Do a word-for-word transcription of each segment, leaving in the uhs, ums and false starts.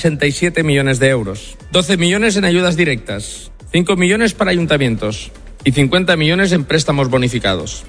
ochenta y siete millones de euros, doce millones en ayudas directas, cinco millones para ayuntamientos y cincuenta millones en préstamos bonificados.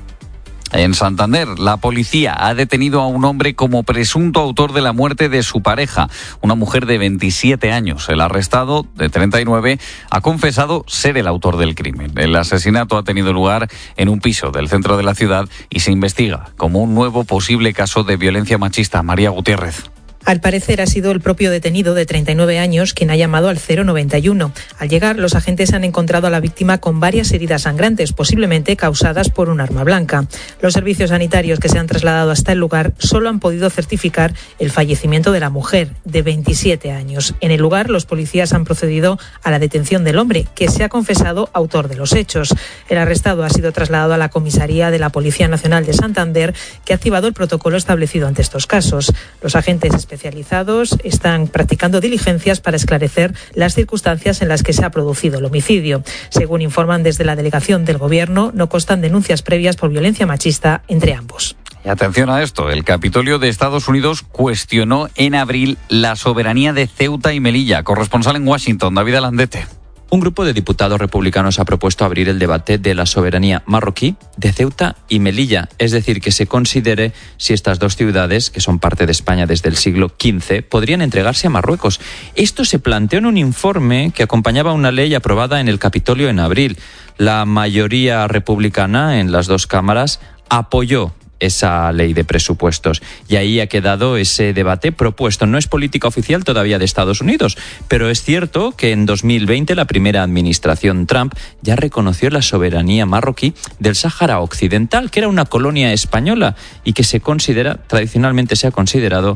En Santander, la policía ha detenido a un hombre como presunto autor de la muerte de su pareja, una mujer de veintisiete años. El arrestado, de treinta y nueve, ha confesado ser el autor del crimen. El asesinato ha tenido lugar en un piso del centro de la ciudad y se investiga como un nuevo posible caso de violencia machista. María Gutiérrez. Al parecer ha sido el propio detenido de treinta y nueve años quien ha llamado al cero noventa y uno. Al llegar, los agentes han encontrado a la víctima con varias heridas sangrantes, posiblemente causadas por un arma blanca. Los servicios sanitarios que se han trasladado hasta el lugar solo han podido certificar el fallecimiento de la mujer, de veintisiete años. En el lugar, los policías han procedido a la detención del hombre, que se ha confesado autor de los hechos. El arrestado ha sido trasladado a la comisaría de la Policía Nacional de Santander, que ha activado el protocolo establecido ante estos casos. Los agentes especializados están practicando diligencias para esclarecer las circunstancias en las que se ha producido el homicidio. Según informan desde la delegación del Gobierno, no constan denuncias previas por violencia machista entre ambos. Y atención a esto, el Capitolio de Estados Unidos cuestionó en abril la soberanía de Ceuta y Melilla. Corresponsal en Washington, David Alandete. Un grupo de diputados republicanos ha propuesto abrir el debate de la soberanía marroquí de Ceuta y Melilla, es decir, que se considere si estas dos ciudades, que son parte de España desde el siglo quince, podrían entregarse a Marruecos. Esto se planteó en un informe que acompañaba una ley aprobada en el Capitolio en abril. La mayoría republicana en las dos cámaras apoyó esa ley de presupuestos. Y ahí ha quedado ese debate propuesto. No es política oficial todavía de Estados Unidos, pero es cierto que en dos mil veinte la primera administración Trump ya reconoció la soberanía marroquí del Sáhara Occidental, que era una colonia española y que se considera, tradicionalmente se ha considerado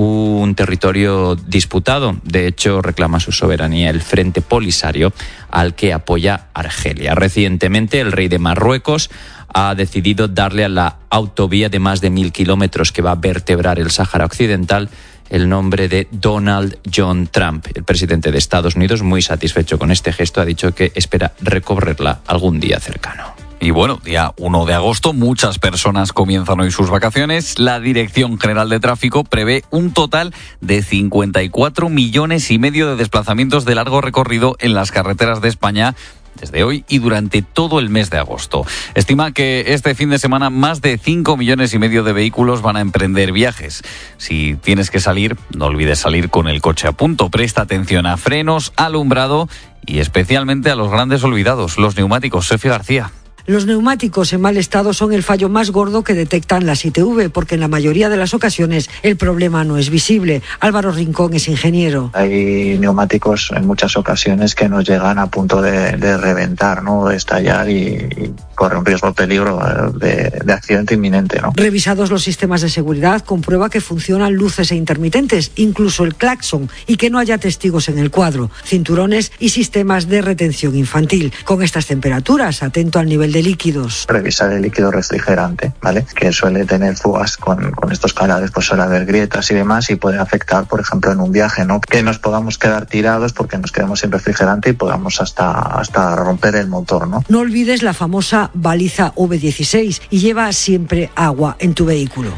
un territorio disputado. De hecho, reclama su soberanía el Frente Polisario, al que apoya Argelia. Recientemente, el rey de Marruecos ha decidido darle a la autovía de más de mil kilómetros que va a vertebrar el Sáhara Occidental el nombre de Donald John Trump. El presidente de Estados Unidos, muy satisfecho con este gesto, ha dicho que espera recobrarla algún día cercano. Y bueno, día uno de agosto, muchas personas comienzan hoy sus vacaciones. La Dirección General de Tráfico prevé un total de cincuenta y cuatro millones y medio de desplazamientos de largo recorrido en las carreteras de España desde hoy y durante todo el mes de agosto. Estima que este fin de semana más de cinco millones y medio de vehículos van a emprender viajes. Si tienes que salir, no olvides salir con el coche a punto. Presta atención a frenos, alumbrado y especialmente a los grandes olvidados, los neumáticos. Sofía García. Los neumáticos en mal estado son el fallo más gordo que detectan las I T V, porque en la mayoría de las ocasiones el problema no es visible. Álvaro Rincón es ingeniero. Hay neumáticos en muchas ocasiones que nos llegan a punto de, de reventar, ¿no? De estallar y, y corre un riesgo, peligro de, de accidente inminente, ¿no? Revisados los sistemas de seguridad, comprueba que funcionan luces e intermitentes, incluso el claxon, y que no haya testigos en el cuadro, cinturones y sistemas de retención infantil. Con estas temperaturas, atento al nivel de líquidos. Revisar el líquido refrigerante, ¿vale? Que suele tener fugas con, con estos canales, pues suele haber grietas y demás y puede afectar, por ejemplo, en un viaje, ¿no? Que nos podamos quedar tirados porque nos quedamos sin refrigerante y podamos hasta, hasta romper el motor, ¿no? No olvides la famosa baliza V dieciséis y lleva siempre agua en tu vehículo.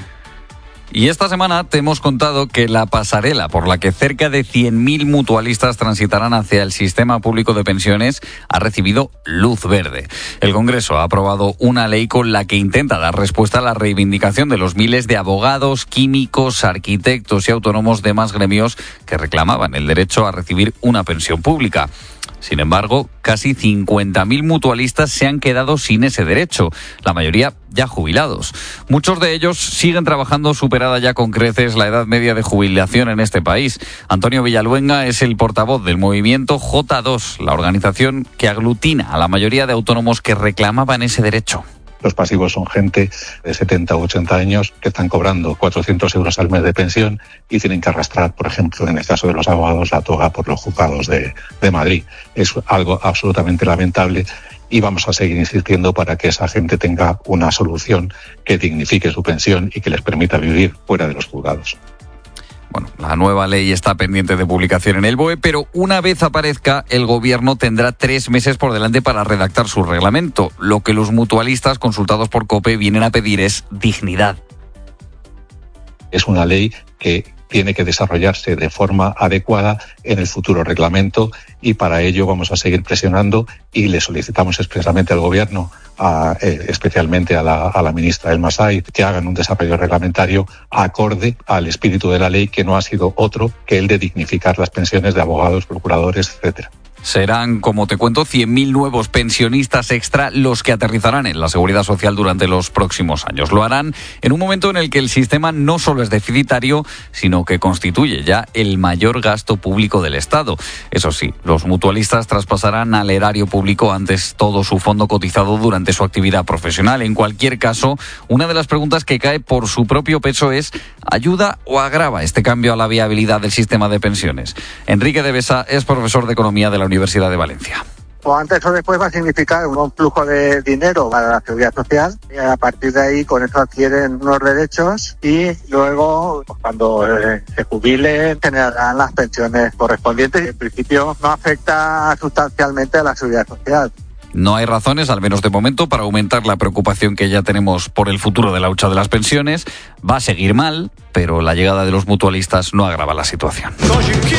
Y esta semana te hemos contado que la pasarela por la que cerca de cien mil mutualistas transitarán hacia el sistema público de pensiones ha recibido luz verde. El Congreso ha aprobado una ley con la que intenta dar respuesta a la reivindicación de los miles de abogados, químicos, arquitectos y autónomos de más gremios que reclamaban el derecho a recibir una pensión pública. Sin embargo, casi cincuenta mil mutualistas se han quedado sin ese derecho, la mayoría ya jubilados. Muchos de ellos siguen trabajando superada ya con creces la edad media de jubilación en este país. Antonio Villaluenga es el portavoz del movimiento J dos, la organización que aglutina a la mayoría de autónomos que reclamaban ese derecho. Los pasivos son gente de setenta u ochenta años que están cobrando cuatrocientos euros al mes de pensión y tienen que arrastrar, por ejemplo, en el caso de los abogados, la toga por los juzgados de, de Madrid. Es algo absolutamente lamentable y vamos a seguir insistiendo para que esa gente tenga una solución que dignifique su pensión y que les permita vivir fuera de los juzgados. Bueno, la nueva ley está pendiente de publicación en el B O E, pero una vez aparezca, el Gobierno tendrá tres meses por delante para redactar su reglamento. Lo que los mutualistas consultados por COPE vienen a pedir es dignidad. Es una ley que tiene que desarrollarse de forma adecuada en el futuro reglamento y para ello vamos a seguir presionando y le solicitamos expresamente al Gobierno, a, eh, especialmente a la, a la ministra El Masai, que hagan un desarrollo reglamentario acorde al espíritu de la ley, que no ha sido otro que el de dignificar las pensiones de abogados, procuradores, etcétera. Serán, como te cuento, cien mil nuevos pensionistas extra los que aterrizarán en la Seguridad Social durante los próximos años. Lo harán en un momento en el que el sistema no solo es deficitario, sino que constituye ya el mayor gasto público del Estado. Eso sí, los mutualistas traspasarán al erario público antes todo su fondo cotizado durante su actividad profesional. En cualquier caso, una de las preguntas que cae por su propio peso es: ¿ayuda o agrava este cambio a la viabilidad del sistema de pensiones? Enrique de Besa es profesor de Economía de la Universidad de Valencia. O antes o después va a significar un flujo de dinero para la seguridad social y a partir de ahí con eso adquieren unos derechos y luego cuando eh, se jubilen tendrán las pensiones correspondientes y en principio no afecta sustancialmente a la seguridad social. No hay razones, al menos de momento, para aumentar la preocupación que ya tenemos por el futuro de la hucha de las pensiones. Va a seguir mal, pero la llegada de los mutualistas no agrava la situación.